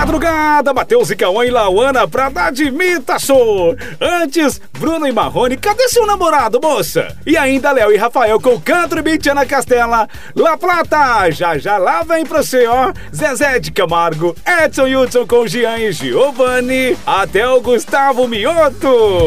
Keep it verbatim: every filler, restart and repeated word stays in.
madrugada, Matheus e Cauã e Lauana pra dar de imitação. Antes, Bruno e Marrone, cadê seu namorado, moça? E ainda Léo e Rafael com Country Beat na Castela. La Plata, já já lá vem pra você, ó. Zezé de Camargo, Edson Hudson com Gian e Giovanni. Até o Gustavo Mioto.